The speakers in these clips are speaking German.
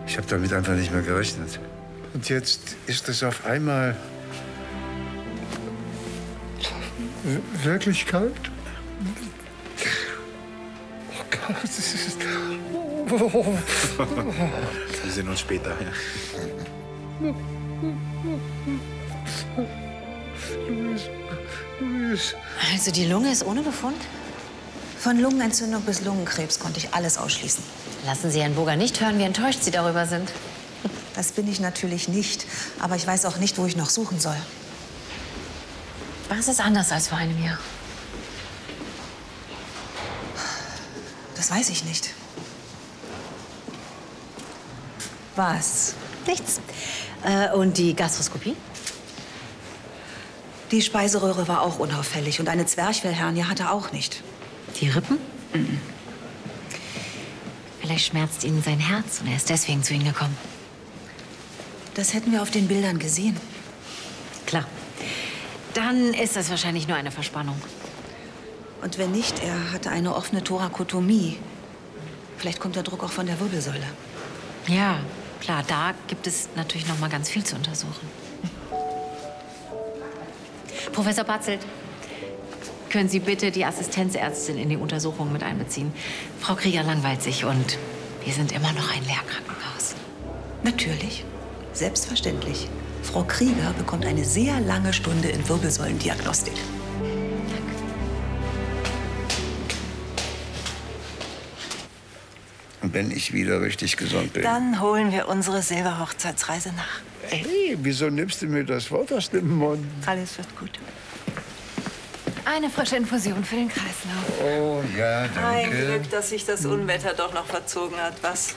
Ich habe damit einfach nicht mehr gerechnet. Und jetzt ist es auf einmal Wirklichkeit. Oh Gott, das ist... Wir sehen uns später. Ja. Luis. Also die Lunge ist ohne Befund? Von Lungenentzündung bis Lungenkrebs konnte ich alles ausschließen. Lassen Sie Herrn Burger nicht hören, wie enttäuscht Sie darüber sind. Das bin ich natürlich nicht. Aber ich weiß auch nicht, wo ich noch suchen soll. Was ist anders als vor einem Jahr? Das weiß ich nicht. Was? Nichts. Und die Gastroskopie? Die Speiseröhre war auch unauffällig und eine Zwerchfellhernie hatte er auch nicht. Die Rippen? Mhm. Vielleicht schmerzt Ihnen sein Herz und er ist deswegen zu Ihnen gekommen. Das hätten wir auf den Bildern gesehen. Klar. Dann ist das wahrscheinlich nur eine Verspannung. Und wenn nicht, er hatte eine offene Thorakotomie. Vielleicht kommt der Druck auch von der Wirbelsäule. Ja, klar, da gibt es natürlich noch mal ganz viel zu untersuchen. Professor Patzelt, können Sie bitte die Assistenzärztin in die Untersuchung mit einbeziehen? Frau Krieger langweilt sich und wir sind immer noch ein Lehrkrankenhaus. Natürlich. Selbstverständlich. Frau Krieger bekommt eine sehr lange Stunde in Wirbelsäulendiagnostik. Und wenn ich wieder richtig gesund bin. Dann holen wir unsere Silberhochzeitsreise nach. Hey, wieso nimmst du mir das Wort aus dem Mund? Alles wird gut. Eine frische Infusion für den Kreislauf. Oh, ja, danke. Ein Glück, dass sich das Unwetter doch noch verzogen hat, was?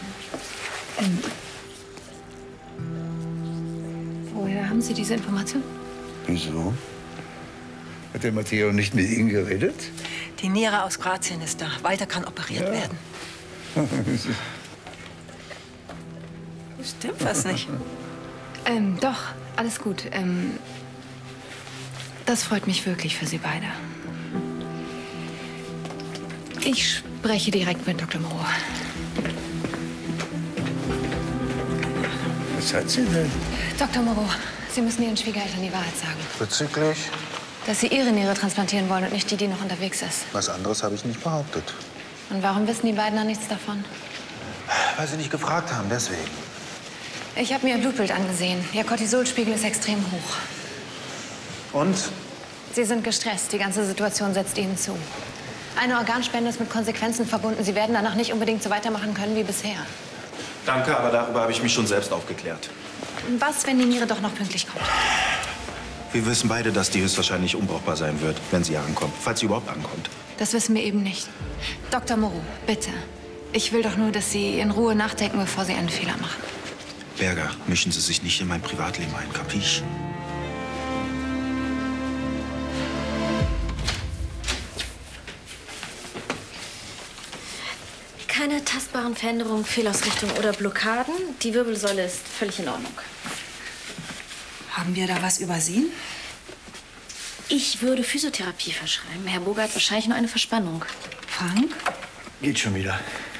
Woher haben Sie diese Information? Wieso? Hat der Matteo nicht mit Ihnen geredet? Die Niere aus Kroatien ist da. Walter kann operiert werden. Stimmt was nicht? Doch, alles gut. Das freut mich wirklich für Sie beide. Ich spreche direkt mit Dr. Moreau. Was hat sie denn? Dr. Moreau, Sie müssen Ihren Schwiegereltern die Wahrheit sagen. Bezüglich? Dass Sie Ihre Niere transplantieren wollen und nicht die, die noch unterwegs ist. Was anderes habe ich nicht behauptet. Und warum wissen die beiden noch nichts davon? Weil Sie nicht gefragt haben, deswegen. Ich habe mir Ihr Blutbild angesehen. Ihr Cortisolspiegel ist extrem hoch. Und? Sie sind gestresst. Die ganze Situation setzt Ihnen zu. Eine Organspende ist mit Konsequenzen verbunden. Sie werden danach nicht unbedingt so weitermachen können wie bisher. Danke, aber darüber habe ich mich schon selbst aufgeklärt. Was, wenn die Niere doch noch pünktlich kommt? Wir wissen beide, dass die höchstwahrscheinlich unbrauchbar sein wird, wenn sie ankommt. Falls sie überhaupt ankommt. Das wissen wir eben nicht. Dr. Moreau, bitte. Ich will doch nur, dass Sie in Ruhe nachdenken, bevor Sie einen Fehler machen. Berger, mischen Sie sich nicht in mein Privatleben ein, kapisch? Keine tastbaren Veränderungen, Fehlausrichtungen oder Blockaden. Die Wirbelsäule ist völlig in Ordnung. Haben wir da was übersehen? Ich würde Physiotherapie verschreiben. Herr Burger hat wahrscheinlich nur eine Verspannung. Frank? Geht schon wieder.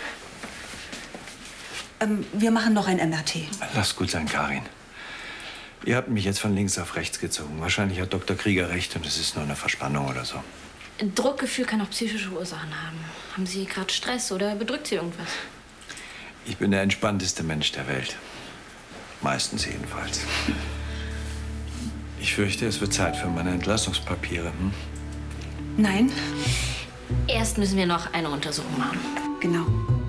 Wir machen noch ein MRT. Lass gut sein, Karin. Ihr habt mich jetzt von links auf rechts gezogen. Wahrscheinlich hat Dr. Krieger recht und es ist nur eine Verspannung oder so. Ein Druckgefühl kann auch psychische Ursachen haben. Haben Sie gerade Stress oder bedrückt Sie irgendwas? Ich bin der entspannteste Mensch der Welt. Meistens jedenfalls. Ich fürchte, es wird Zeit für meine Entlassungspapiere. Hm? Nein. Erst müssen wir noch eine Untersuchung machen. Genau.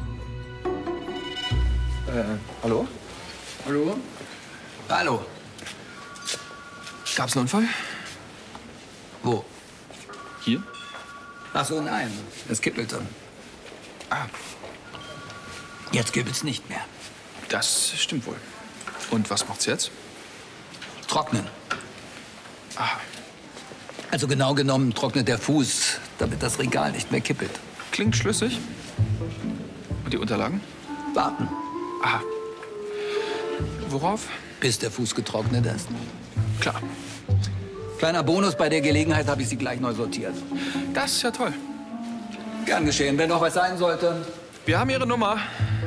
Hallo? Hallo? Hallo. Gab's einen Unfall? Wo? Hier? Ach so, nein. Es kippelte. Ah. Jetzt kippelt's nicht mehr. Das stimmt wohl. Und was macht's jetzt? Trocknen. Aha. Also genau genommen trocknet der Fuß, damit das Regal nicht mehr kippelt. Klingt schlüssig. Und die Unterlagen? Warten. Aha. Worauf? Bis der Fuß getrocknet ist. Klar. Kleiner Bonus, bei der Gelegenheit habe ich Sie gleich neu sortiert. Das ist ja toll. Gern geschehen. Wenn noch was sein sollte. Wir haben Ihre Nummer.